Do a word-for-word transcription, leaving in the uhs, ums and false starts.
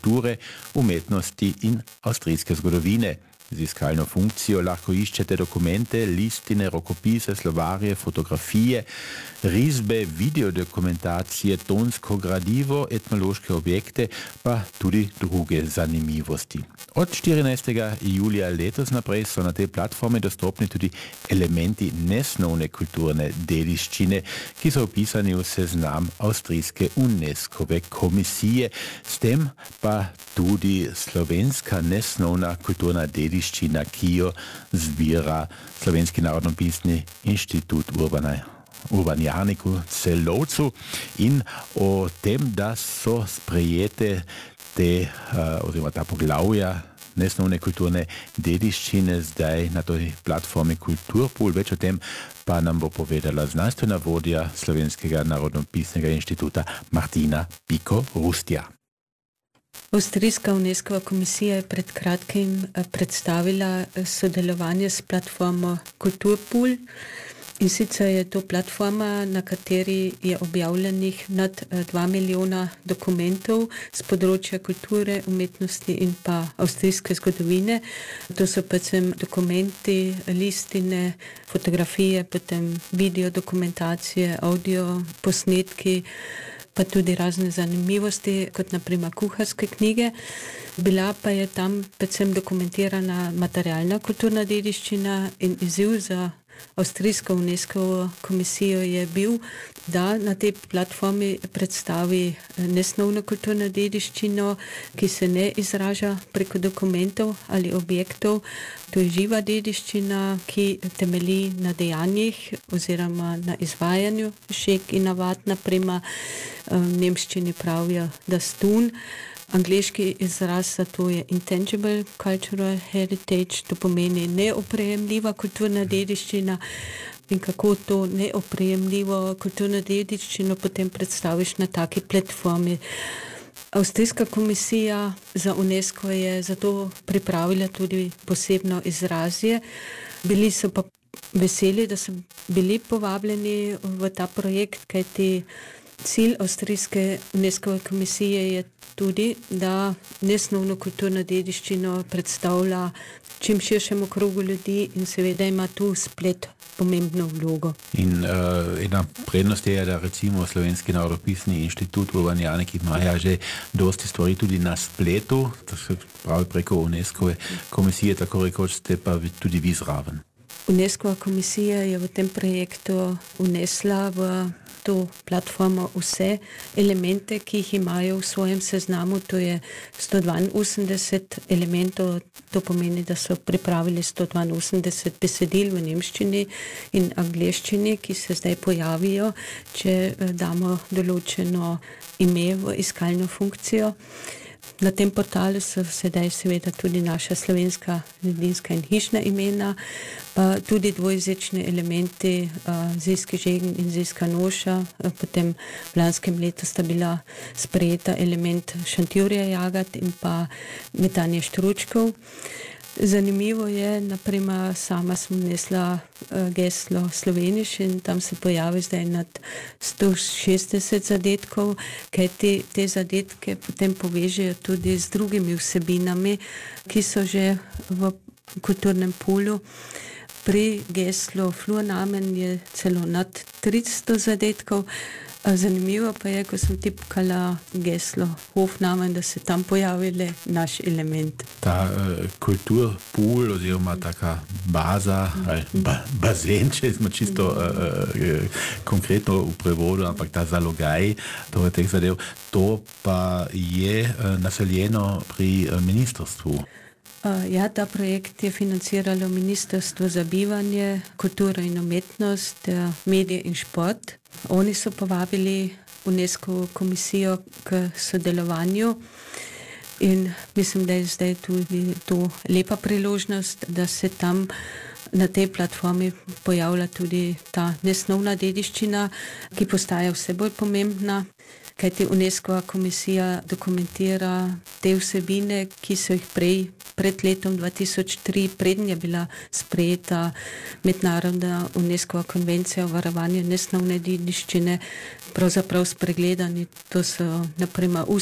kulture, umetnosti in avstrijske zgodovine. Z iskalno funkcijo lahko iščete dokumente, listine, rokopise, slovarje, fotografije, risbe, videodokumentacije, tonsko gradivo, etnološke objekte, pa tudi druge zanimivosti. Od štirinajstega julija letos naprej so na tej platformi dostopni tudi elementi nesnovne kulturne dediščine, ki so opisani v seznam avstrijske UNESCO-ve komisije, s tem pa tudi slovenska nesnovna kulturna dediščina, ki jo zbira Slovenski narodnopisni inštitut Urbana. Urban Jarnik v Celovcu in o tem, da so sprejete te, oziroma ta poglavja nesnovne kulturne dediščine zdaj na toj platformi Kulturpool. Več o tem pa nam bo povedala znanstvena vodja Slovenskega narodnopisnega inštituta Martina Piko-Rustja. Avstrijska UNESCO komisija je pred kratkim predstavila sodelovanje s platformo Kulturpool. In sicer je to platforma, na kateri je objavljenih nad dva milijona dokumentov z področja kulture, umetnosti in pa avstrijske zgodovine. To so predvsem dokumenti, listine, fotografije, potem video dokumentacije, audio posnetki, pa tudi razne zanimivosti, kot naprimer kuharske knjige. Bila pa je tam predvsem dokumentirana materialna kulturna dediščina in izziv za avstrijsko UNESCO komisijo je bil, da na tej platformi predstavi nesnovno kulturno dediščino, ki se ne izraža preko dokumentov ali objektov. To je živa dediščina, ki temelji na dejanjih oziroma na izvajanju šeg in navad, naprimer v nemščini pravijo das tun. Angleški izraz za to je intangible cultural heritage, to pomeni neoprijemljiva kulturna dediščina. In kako to neoprijemljivo kulturno dediščino potem predstaviš na taki platformi. Avstrijska komisija za UNESCO je zato pripravila tudi posebno izrazje. Bili so pa veseli, da so bili povabljeni v ta projekt, kajti cilj avstrijske UNESCO komisije je tudi, da nesnovno kulturno dediščino predstavlja čim širšemu krogu ljudi in seveda ima tu splet pomembno vlogo. In uh, ena prednost je, da recimo Slovenski narodnopisni inštitut Urban Jarnik ima že dosti stvari tudi na spletu, to se pravi preko UNESCO komisije, tako rekoč ste pa tudi vi zraven. UNESCO komisija je v tem projektu unesla v to platformo vse elemente, ki jih imajo v svojem seznamu, to je sto dvainosemdeset elementov, to pomeni, da so pripravili sto dvainosemdeset besedil v nemščini in angleščini, ki se zdaj pojavijo, če damo določeno ime v iskalno funkcijo. Na tem portalu so sedaj seveda tudi naša slovenska ledinska in hišna imena, pa tudi dvojezični elementi Zijski žegen in Zijska noša. Potem v lanskem letu sta bila sprejeta element Šantjurja jagat in pa metanje štručkov. Zanimivo je, naprimer, sama sem nesla geslo Sloveniš in tam se pojavi zdaj nad sto šestdeset zadetkov, kaj te, te zadetke potem povežejo tudi z drugimi vsebinami, ki so že v kulturnem pulu. Pri geslu Flurnamen je celo nad tristo zadetkov. Zanimivo pa je, ko sem tipkala geslo Hofnamen, da se tam pojavile naš element. Ta uh, kulturpool oziroma taka baza, mm. ba, bazen, če smo čisto uh, uh, konkretno v prevodu, ampak ta zalogaj torej teh zadev, to pa je uh, naseljeno pri uh, ministrstvu. Uh, ja, ta projekt je financiralo Ministrstvo za bivanje, kulturo in umetnost, uh, medije in šport. Oni so povabili UNESCO komisijo k sodelovanju in mislim, da je zdaj tudi to lepa priložnost, da se tam na tej platformi pojavlja tudi ta nesnovna dediščina, ki postaja vse bolj pomembna. Kajti UNESCO komisija dokumentira te vsebine, ki so jih prej, pred letom dva tisoč tri, preden je bila sprejeta mednarodna UNESCO konvencija o varovanju nesnovne dediščine, pravzaprav spregledani. To so naprimer